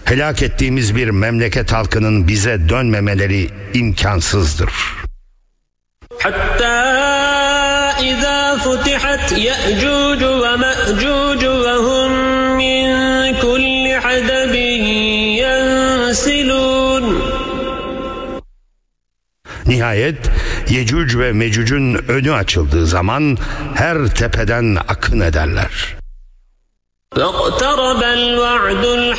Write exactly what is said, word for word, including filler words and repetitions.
Helak ettiğimiz bir memleket halkının bize dönmemeleri imkansızdır. Hatta izâ futihat Ya'cuc ve Ma'cuc ve hum min kulli hadabin yansilûn. Nihayet Yecüc ve Mecüc'ün önü açıldığı zaman her tepeden akın ederler. فَاقْتَرَبَ الْوَعْدُ